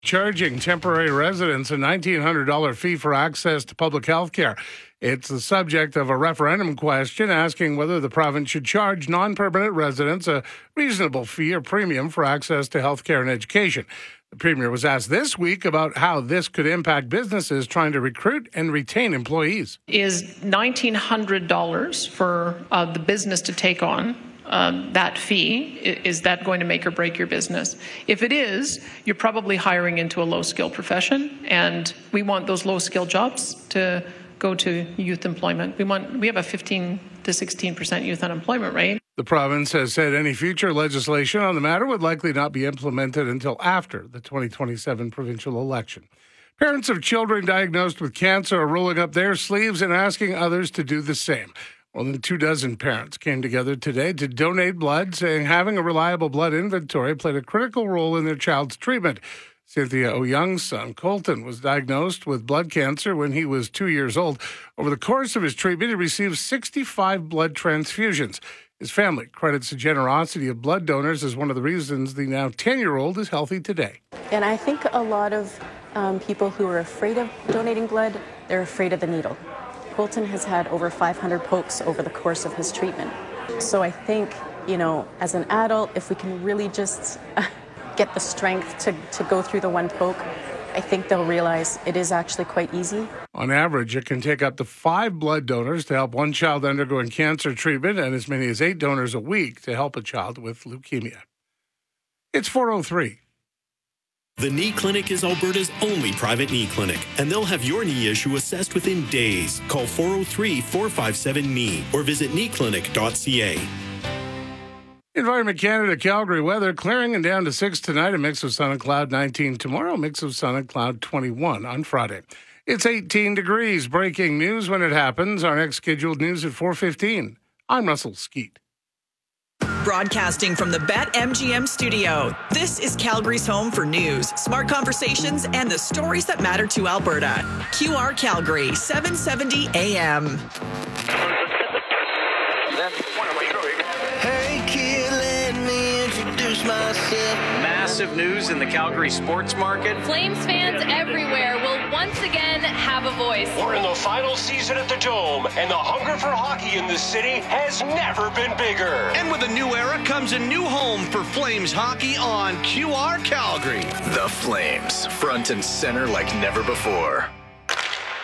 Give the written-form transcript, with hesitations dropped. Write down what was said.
Charging temporary residents a $1,900 fee for access to public health care. It's the subject of a referendum question asking whether the province should charge non-permanent residents a reasonable fee or premium for access to health care and education. The Premier was asked this week about how this could impact businesses trying to recruit and retain employees. Is $1,900 for the business to take on that fee, is that going to make or break your business? If it is, you're probably hiring into a low-skill profession, and we want those low-skill jobs to go to youth employment. We have a 15 to 16% youth unemployment rate. The province has said any future legislation on the matter would likely not be implemented until after the 2027 provincial election. Parents of children diagnosed with cancer are rolling up their sleeves and asking others to do the same. More than 24 parents came together today to donate blood, saying having a reliable blood inventory played a critical role in their child's treatment. Cynthia O'Young's son, Colton, was diagnosed with blood cancer when he was 2 years old. Over the course of his treatment, he received 65 blood transfusions. His family credits the generosity of blood donors as one of the reasons the now 10-year-old is healthy today. And I think a lot of people who are afraid of donating blood, they're afraid of the needle. Colton has had over 500 pokes over the course of his treatment. So I think, as an adult, if we can really just get the strength to go through the one poke, I think they'll realize it is actually quite easy. On average, it can take up to 5 blood donors to help one child undergoing cancer treatment and as many as 8 donors a week to help a child with leukemia. It's 4:03. The Knee Clinic is Alberta's only private knee clinic, and they'll have your knee issue assessed within days. Call 403-457-KNEE or visit kneeclinic.ca. Environment Canada, Calgary weather, clearing and down to 6 tonight, a mix of sun and cloud 19 tomorrow, a mix of sun and cloud 21 on Friday. It's 18 degrees. Breaking news when it happens. Our next scheduled news at 4:15. I'm Russell Skeet. Broadcasting from the BetMGM studio, this is Calgary's home for news, smart conversations, and the stories that matter to Alberta. QR Calgary, 770 AM. Hey kid, let me introduce myself. Massive news in the Calgary sports market. Flames fans everywhere will once again have a voice. We're in the final season at the Dome, and the hunger for hockey in this city has never been bigger. And with a new era comes a new home for Flames hockey on QR Calgary. The Flames, front and center like never before.